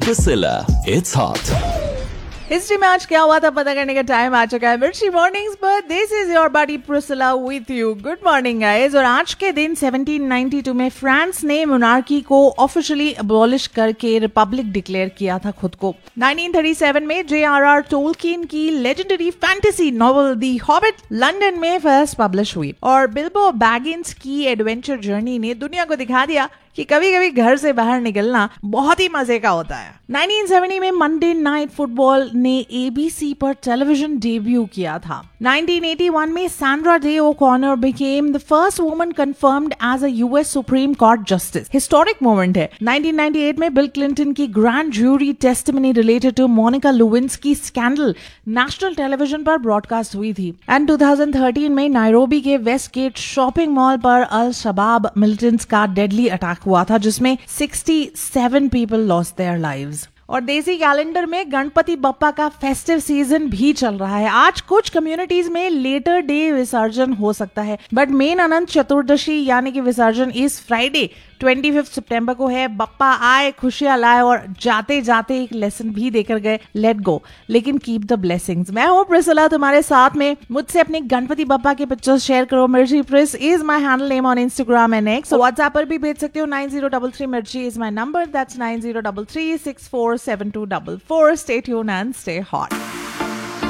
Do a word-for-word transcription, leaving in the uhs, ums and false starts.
Priscilla, it's hot. History में आज क्या हुआ था पता करने का टाइम आ चुका है मिर्ची मॉर्निंग्स पर। This is your buddy Priscilla with you. Good morning guys. और आज के दिन सेवनटीन नाइंटी टू में फ्रांस ने मोनार्की को ऑफिशियली अबॉलिश करके रिपब्लिक डिक्लेयर किया था खुद को। नाइनटीन थर्टी सेवन में जे आर आर टोल्किन की legendary fantasy novel the hobbit London में फर्स्ट पब्लिश हुई और बिल्बो बैगिंस की एडवेंचर जर्नी ने दुनिया को दिखा दिया कि कभी कभी घर से बाहर निकलना बहुत ही मजे का होता है। नाइनटीन सेवेंटी में मंडे नाइट फुटबॉल ने ए बी सी पर टेलीविजन डेब्यू किया था। नाइनटीन एटी वन में Sandra day O'Connor became the first woman confirmed as a US supreme court justice. Historic moment है। नाइनटीन नाइंटी एट में bill Clinton की grand jury testimony related to Monika लेविन्स्की scandal national television पर broadcast हुई थी। And two thousand thirteen में Nairobi के waste gate shopping mall पर अल शबाब militants का डेडली अटैक हुआ था जिसमें सड़सठ पीपल लॉस्ट देयर लाइव्स। और देसी कैलेंडर में गणपति बप्पा का फेस्टिव सीजन भी चल रहा है। आज कुछ कम्युनिटीज में लेटर डे विसर्जन हो सकता है बट मेन अनंत चतुर्दशी यानी कि विसर्जन इस फ्राइडे पच्चीस सितंबर को है। बप्पा आए, खुशियां लाए और जाते जाते एक लेसन भी देकर गए, लेट गो लेकिन कीप द ब्लेसिंग्स। मैं हूँ प्रिसिला तुम्हारे साथ में। मुझसे अपने गणपति बप्पा के पिक्चर्स शेयर करो। मिर्ची प्रिस is my handle name on Instagram and x. WhatsApp पर भी भेज सकते हो। नाइन जीरो थ्री थ्री मिर्ची is my number. That's nine zero three three six four seven to four four. Stay tuned and stay hot.